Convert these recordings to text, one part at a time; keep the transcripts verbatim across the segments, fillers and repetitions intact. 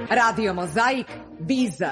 Radio Mozaik, Biza.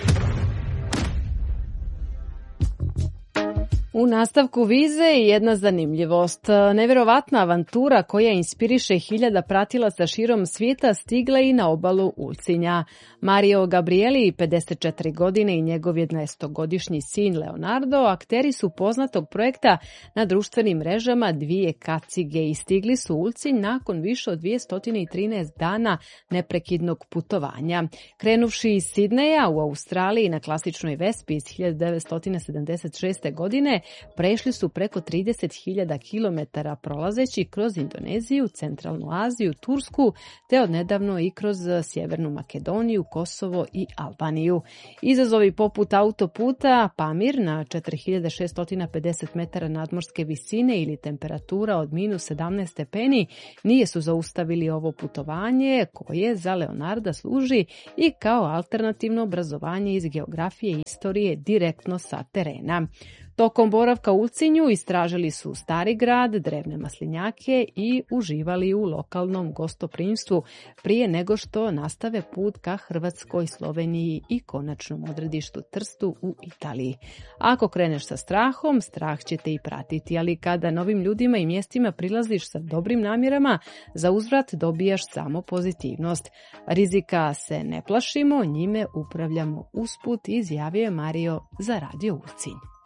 U nastavku vize jedna zanimljivost. Neverovatna avantura koja inspiriše hiljada pratilaca širom svijeta stigla i na obalu Ulcinja. Mario Gabrieli, pedeset četiri godine, i njegov jednaestogodišnji sin Leonardo akteri su poznatog projekta na društvenim mrežama Dvije kacige i stigli su u Ulcinj nakon više od dvjesto trinaest dana neprekidnog putovanja. Krenuvši iz Sidneja u Australiji na klasičnoj Vespi iz hiljadu devetsto sedamdeset šeste. godine, prešli su preko trideset hiljada kilometara prolazeći kroz Indoneziju, Centralnu Aziju, Tursku, te odnedavno i kroz Sjevernu Makedoniju, Kosovo i Albaniju. Izazovi poput autoputa Pamir na četiri hiljade šesto pedeset metara nadmorske visine ili temperatura od minus sedamnaest stepeni nije su zaustavili ovo putovanje koje za Leonarda služi i kao alternativno obrazovanje iz geografije i istorije direktno sa terena. Tokom boravka u Ulcinju istražili su Stari grad, drevne maslinjake i uživali u lokalnom gostoprimstvu prije nego što nastave put ka Hrvatskoj, Sloveniji i konačnom odredištu Trstu u Italiji. Ako kreneš sa strahom, strah će te i pratiti, ali kada novim ljudima i mjestima prilaziš sa dobrim namjerama, za uzvrat dobijaš samo pozitivnost. Rizika se ne plašimo, njime upravljamo usput, izjavio je Mario za Radio Ulcinj.